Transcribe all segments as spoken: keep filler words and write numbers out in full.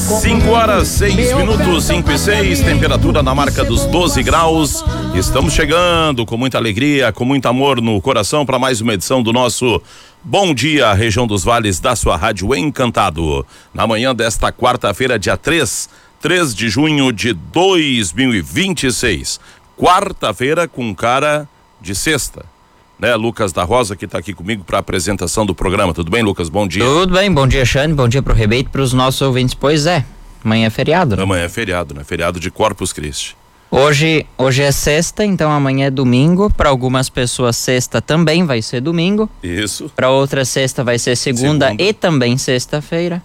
cinco horas, seis minutos, cinco e seis, temperatura na marca dos doze graus. Estamos chegando com muita alegria, com muito amor no coração para mais uma edição do nosso Bom Dia, Região dos Vales, da sua Rádio Encantado. Na manhã desta quarta-feira, dia três de junho de dois mil e vinte e seis. Quarta-feira com cara de sexta. Né, Lucas da Rosa, que está aqui comigo para a apresentação do programa. Tudo bem, Lucas? Bom dia. Tudo bem, bom dia, Xande, bom dia pro Rebate, para os nossos ouvintes. Pois é, amanhã é feriado, né? Amanhã é feriado, né? Feriado de Corpus Christi. Hoje, hoje é sexta, então amanhã é domingo. Para algumas pessoas, sexta também vai ser domingo. Isso. Para outras, sexta vai ser segunda, segunda. E também sexta-feira.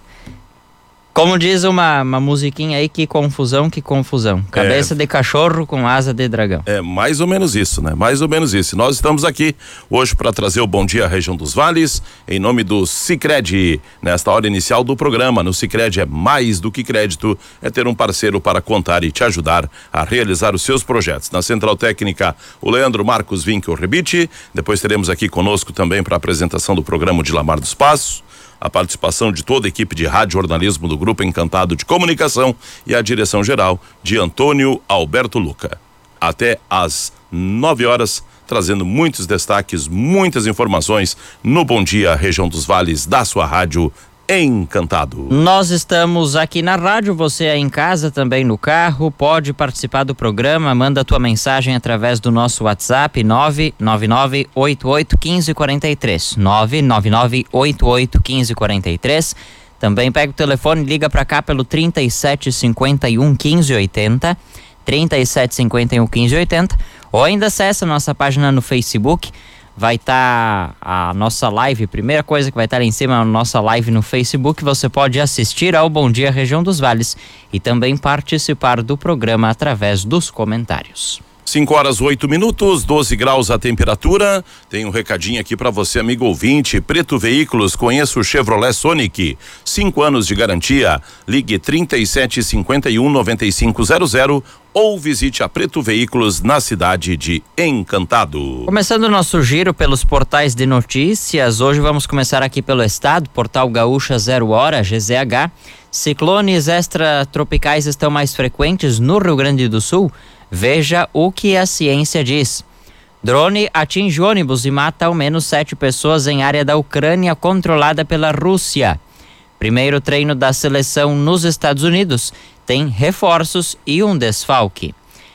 Como diz uma, uma musiquinha aí, que confusão, que confusão. Cabeça é, de cachorro com asa de dragão. É mais ou menos isso, né? Mais ou menos isso. Nós estamos aqui hoje para trazer o Bom Dia Região dos Vales, em nome do Sicredi. Nesta hora inicial do programa, no Sicredi é mais do que crédito, é ter um parceiro para contar e te ajudar a realizar os seus projetos. Na Central Técnica, o Leandro Marcos Vinck, o Rebite. Depois teremos aqui conosco também para a apresentação do programa de Lamar dos Passos, a participação de toda a equipe de rádio jornalismo do Grupo Encantado de Comunicação e a direção geral de Antônio Alberto Luca. Até às nove horas, trazendo muitos destaques, muitas informações no Bom Dia Região dos Vales, da sua rádio Encantado. Nós estamos aqui na rádio, você aí em casa, também no carro, pode participar do programa, manda a tua mensagem através do nosso WhatsApp nove nove nove oito oito um cinco quatro três, nove nove nove oito oito um cinco quatro três. Também pega o telefone e liga para cá pelo trinta e sete cinquenta e um quinze oitenta, trinta e sete cinquenta e um quinze oitenta, ou ainda acessa nossa página no Facebook. Vai estar tá a nossa live, primeira coisa que vai estar tá lá em cima, a nossa live no Facebook. Você pode assistir ao Bom Dia Região dos Vales e também participar do programa através dos comentários. cinco horas, oito minutos, doze graus a temperatura. Tem um recadinho aqui para você, amigo ouvinte. Preto Veículos, conheça o Chevrolet Sonic. Cinco anos de garantia. Ligue trinta e sete cinquenta e um noventa e cinco zero zero ou visite a Preto Veículos na cidade de Encantado. Começando o nosso giro pelos portais de notícias, hoje vamos começar aqui pelo estado, portal Gaúcha Zero Hora, G Z H. Ciclones extratropicais estão mais frequentes no Rio Grande do Sul. Veja o que a ciência diz. Drone atinge ônibus e mata ao menos sete pessoas em área da Ucrânia controlada pela Rússia. Primeiro treino da seleção nos Estados Unidos tem reforços e um desfalque.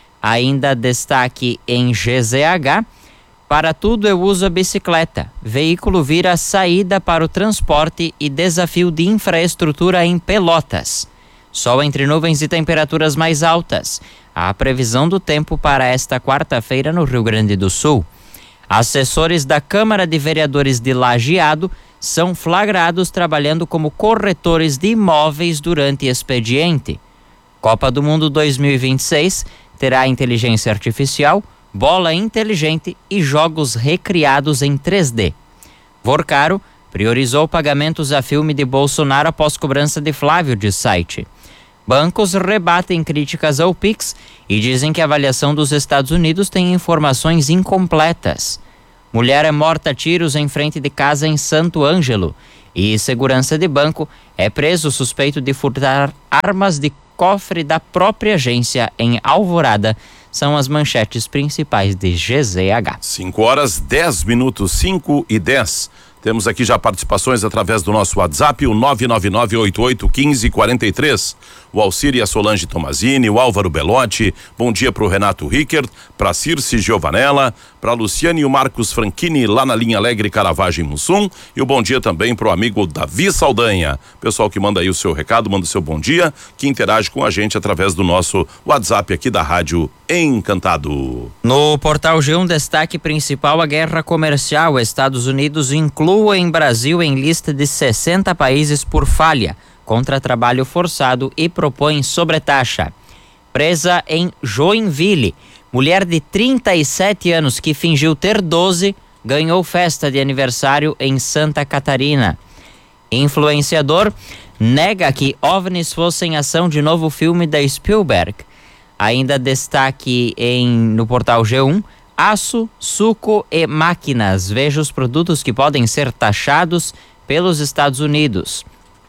Ainda destaque em G Z H. Para tudo eu uso a bicicleta. Veículo vira saída para o transporte e desafio de infraestrutura em Pelotas. Sol entre nuvens e temperaturas mais altas. A previsão do tempo para esta quarta-feira no Rio Grande do Sul. Assessores da Câmara de Vereadores de Lajeado são flagrados trabalhando como corretores de imóveis durante expediente. Copa do Mundo dois mil e vinte e seis terá inteligência artificial, bola inteligente e jogos recriados em três D. Vorcaro priorizou pagamentos a filme de Bolsonaro após cobrança de Flávio de site. Bancos rebatem críticas ao Pix e dizem que a avaliação dos Estados Unidos tem informações incompletas. Mulher é morta a tiros em frente de casa em Santo Ângelo. E segurança de banco é preso suspeito de furtar armas de cofre da própria agência em Alvorada. São as manchetes principais de G Z H. cinco horas, dez minutos, cinco e dez. Temos aqui já participações através do nosso WhatsApp, o nove nove nove oito oito um cinco quatro três. O Alcir e a Solange Tomazini, o Álvaro Belotti, bom dia pro Renato Rickert, pra Circe Giovanella, pra Luciane e o Marcos Franchini lá na linha Alegre Caravagem Mussum, e o bom dia também pro amigo Davi Saldanha. Pessoal que manda aí o seu recado, manda o seu bom dia, que interage com a gente através do nosso WhatsApp aqui da Rádio Encantado. No portal G um, destaque principal: a guerra comercial. Estados Unidos incluem Brasil em lista de sessenta países por falha contra trabalho forçado e propõe sobretaxa. Presa em Joinville, mulher de trinta e sete anos que fingiu ter doze ganhou festa de aniversário em Santa Catarina. Influenciador nega que OVNIs fossem ação de novo filme da Spielberg. Ainda destaque em, no portal G um, aço, suco e máquinas. Veja os produtos que podem ser taxados pelos Estados Unidos.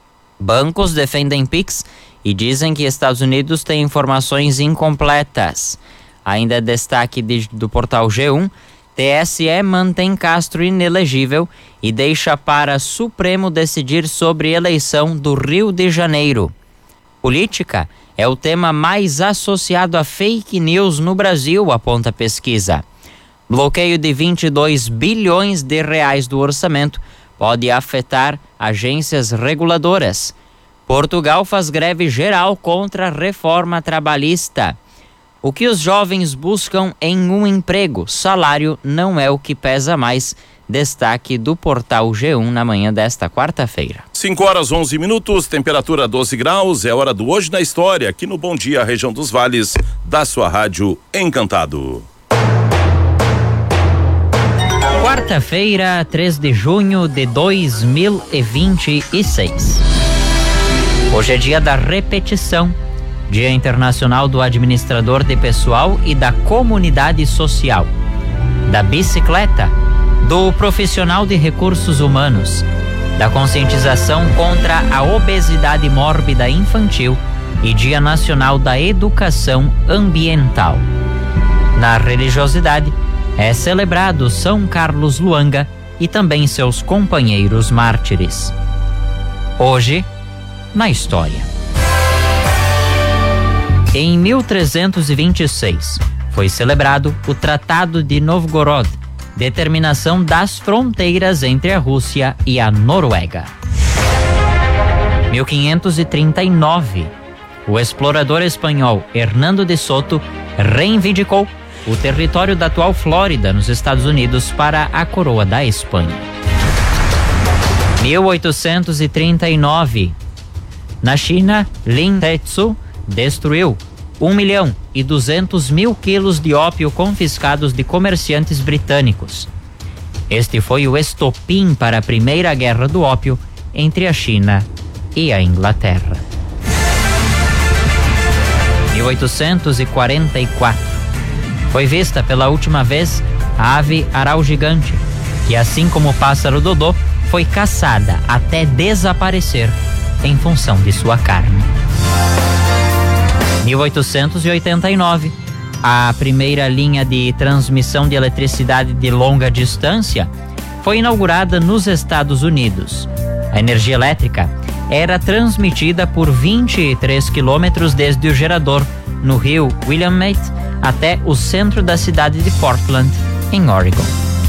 Bancos defendem Pix e dizem que Estados Unidos tem informações incompletas. Ainda destaque de, do portal G um, T S E mantém Castro inelegível e deixa para Supremo decidir sobre eleição do Rio de Janeiro. Política é o tema mais associado a fake news no Brasil, aponta a pesquisa. Bloqueio de vinte e dois bilhões de reais do orçamento pode afetar agências reguladoras. Portugal faz greve geral contra a reforma trabalhista. O que os jovens buscam em um emprego? Salário não é o que pesa mais. Destaque do portal G um na manhã desta quarta-feira. cinco horas onze minutos, temperatura doze graus, é hora do Hoje na História, aqui no Bom Dia Região dos Vales, da sua rádio Encantado. Quarta-feira, três de junho de dois mil e vinte e seis. Hoje é dia da repetição, Dia Internacional do Administrador de Pessoal e da Comunidade Social, da bicicleta, do profissional de recursos humanos, da conscientização contra a obesidade mórbida infantil e Dia Nacional da Educação Ambiental. Na religiosidade, é celebrado São Carlos Luanga e também seus companheiros mártires. Hoje, na história. Em mil trezentos e vinte e seis, foi celebrado o Tratado de Novgorod, determinação das fronteiras entre a Rússia e a Noruega. mil quinhentos e trinta e nove, o explorador espanhol Hernando de Soto reivindicou o território da atual Flórida, nos Estados Unidos, para a coroa da Espanha. mil oitocentos e trinta e nove, na China, Lin Tetsu destruiu um milhão e duzentos mil quilos de ópio confiscados de comerciantes britânicos. Este foi o estopim para a Primeira Guerra do Ópio entre a China e a Inglaterra. mil oitocentos e quarenta e quatro. Foi vista pela última vez a ave aral gigante, que assim como o pássaro dodô, foi caçada até desaparecer em função de sua carne. mil oitocentos e oitenta e nove, a primeira linha de transmissão de eletricidade de longa distância foi inaugurada nos Estados Unidos. A energia elétrica era transmitida por vinte e três quilômetros desde o gerador, no rio Willamette, até o centro da cidade de Portland, em Oregon.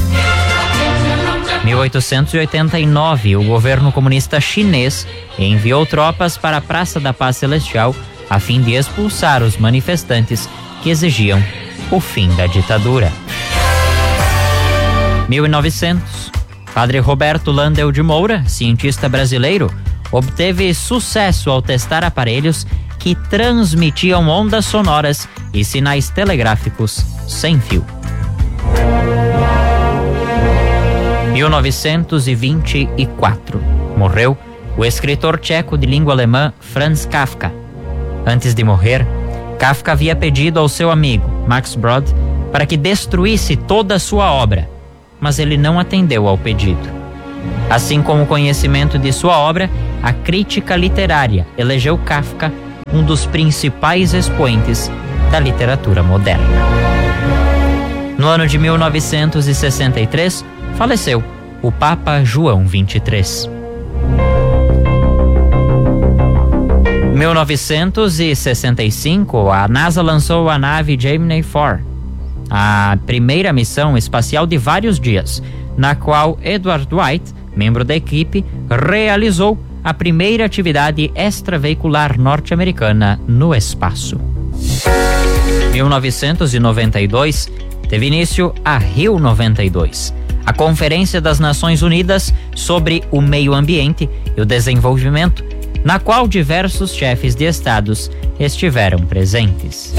mil oitocentos e oitenta e nove, o governo comunista chinês enviou tropas para a Praça da Paz Celestial a fim de expulsar os manifestantes que exigiam o fim da ditadura. mil e novecentos, Padre Roberto Landel de Moura, cientista brasileiro, obteve sucesso ao testar aparelhos que transmitiam ondas sonoras e sinais telegráficos sem fio. mil novecentos e vinte e quatro, morreu o escritor tcheco de língua alemã Franz Kafka. Antes de morrer, Kafka havia pedido ao seu amigo, Max Brod, para que destruísse toda a sua obra, mas ele não atendeu ao pedido. Assim como o conhecimento de sua obra, a crítica literária elegeu Kafka um dos principais expoentes da literatura moderna. No ano de mil novecentos e sessenta e três, faleceu o Papa João vinte e três. mil novecentos e sessenta e cinco, a NASA lançou a nave Gemini quatro, a primeira missão espacial de vários dias, na qual Edward White, membro da equipe, realizou a primeira atividade extraveicular norte-americana no espaço. mil novecentos e noventa e dois, teve início a Rio noventa e dois, a Conferência das Nações Unidas sobre o Meio Ambiente e o Desenvolvimento, na qual diversos chefes de estados estiveram presentes.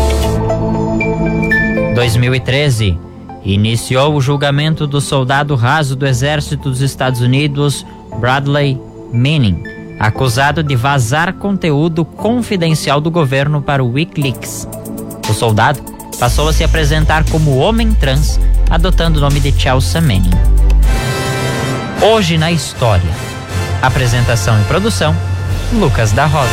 dois mil e treze, iniciou o julgamento do soldado raso do Exército dos Estados Unidos, Bradley Manning, acusado de vazar conteúdo confidencial do governo para o WikiLeaks. O soldado passou a se apresentar como homem trans, adotando o nome de Chelsea Manning. Hoje na História. Apresentação e produção, Lucas da Rosa.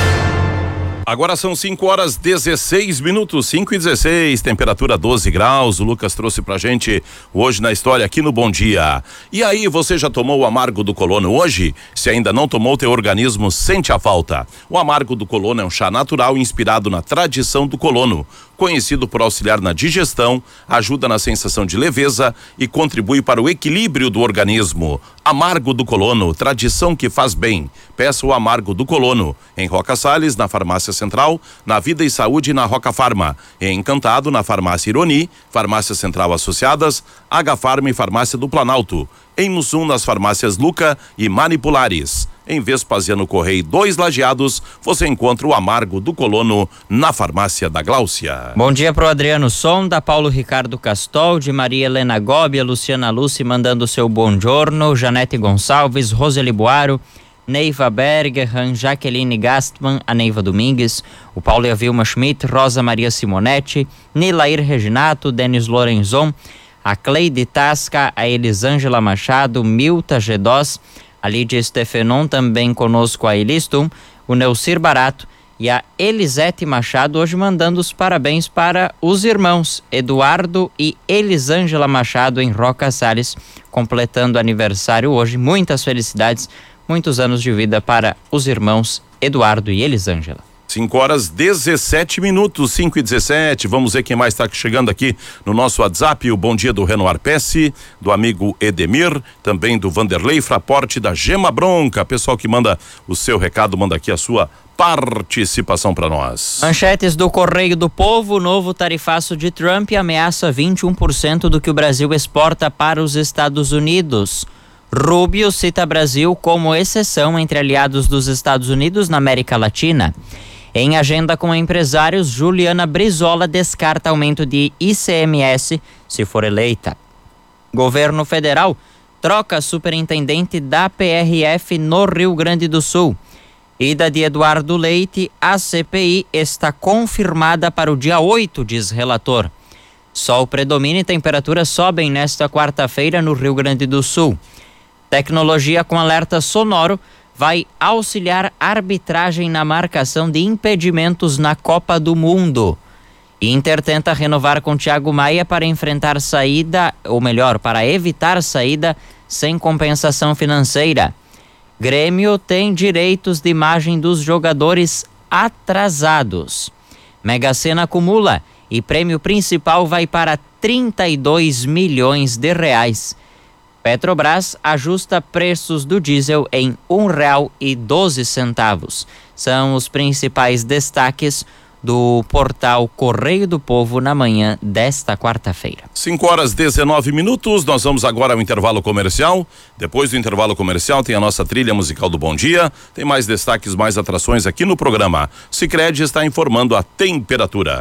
Agora são cinco horas dezesseis minutos, cinco e dezesseis, temperatura doze graus. O Lucas trouxe pra gente hoje na história aqui no Bom Dia. E aí, você já tomou o amargo do colono hoje? Se ainda não tomou, teu organismo sente a falta. O amargo do colono é um chá natural inspirado na tradição do colono. Conhecido por auxiliar na digestão, ajuda na sensação de leveza e contribui para o equilíbrio do organismo. Amargo do colono, tradição que faz bem. Peça o amargo do colono em Roca Salles, na Farmácia Central, na Vida e Saúde, na Roca Farma. Em Encantado, na Farmácia Ironi, Farmácia Central Associadas, H Farma e Farmácia do Planalto. Em Mussum, nas farmácias Luca e Manipulares. Em Vespasiano Correia, dois Lajeados, você encontra o amargo do colono na farmácia da Gláucia. Bom dia pro Adriano Sonda, Paulo Ricardo Castol, de Maria Helena Góbia, Luciana Lucy mandando seu buongiorno, Janete Gonçalves, Roseli Boaro, Neiva Berger, Jaqueline Gastman, a Neiva Domingues, o Paulo e a Vilma Schmidt, Rosa Maria Simonetti, Nilair Reginato, Denis Lorenzon, a Cleide Tasca, a Elisângela Machado, Milta Gedós, a Lídia Stefenon, também conosco a Elistum, o Neucir Barato e a Elisete Machado, hoje mandando os parabéns para os irmãos Eduardo e Elisângela Machado em Roca Salles, completando aniversário hoje. Muitas felicidades, muitos anos de vida para os irmãos Eduardo e Elisângela. cinco horas dezessete minutos, cinco e dezessete. Vamos ver quem mais está chegando aqui no nosso WhatsApp. O bom dia do Renoir Pesce, do amigo Edemir, também do Vanderlei Fraporte, da Gema Bronca. Pessoal que manda o seu recado, manda aqui a sua participação para nós. Manchetes do Correio do Povo: novo tarifaço de Trump ameaça vinte e um por cento do que o Brasil exporta para os Estados Unidos. Rubio cita Brasil como exceção entre aliados dos Estados Unidos na América Latina. Em agenda com empresários, Juliana Brizola descarta aumento de I C M S se for eleita. Governo federal troca superintendente da P R F no Rio Grande do Sul. Ida de Eduardo Leite à C P I está confirmada para o dia oito, diz relator. Sol predomina e temperaturas sobem nesta quarta-feira no Rio Grande do Sul. Tecnologia com alerta sonoro vai auxiliar arbitragem na marcação de impedimentos na Copa do Mundo. Inter tenta renovar com Thiago Maia para enfrentar saída, ou melhor, para evitar saída sem compensação financeira. Grêmio tem direitos de imagem dos jogadores atrasados. Mega Sena acumula e prêmio principal vai para trinta e dois milhões de reais. Petrobras ajusta preços do diesel em um real e doze centavos. São os principais destaques do portal Correio do Povo na manhã desta quarta-feira. cinco horas dezenove minutos, nós vamos agora ao intervalo comercial. Depois do intervalo comercial tem a nossa trilha musical do Bom Dia. Tem mais destaques, mais atrações aqui no programa. Sicredi está informando a temperatura.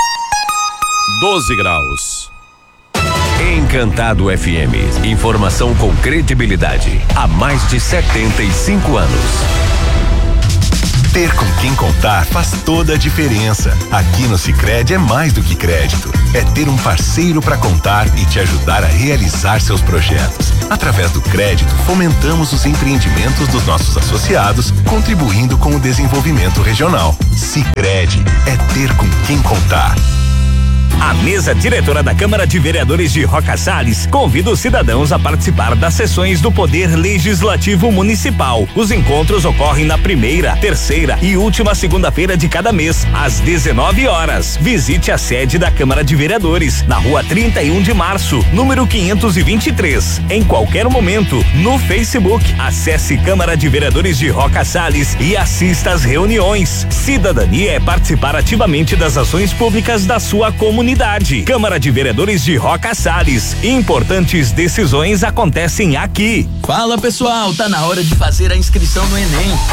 doze graus. Encantado F M. Informação com credibilidade. Há mais de setenta e cinco anos. Ter com quem contar faz toda a diferença. Aqui no Sicredi é mais do que crédito. É ter um parceiro para contar e te ajudar a realizar seus projetos. Através do crédito, fomentamos os empreendimentos dos nossos associados, contribuindo com o desenvolvimento regional. Sicredi é ter com quem contar. A mesa diretora da Câmara de Vereadores de Roca Salles convida os cidadãos a participar das sessões do Poder Legislativo Municipal. Os encontros ocorrem na primeira, terceira e última segunda-feira de cada mês, às dezenove horas. Visite a sede da Câmara de Vereadores, na rua trinta e um de março, número quinhentos e vinte e três. Em qualquer momento, no Facebook, acesse Câmara de Vereadores de Roca Salles e assista às reuniões. Cidadania é participar ativamente das ações públicas da sua comunidade. Câmara de Vereadores de Roca Salles. Importantes decisões acontecem aqui. Fala pessoal, tá na hora de fazer a inscrição no Enem.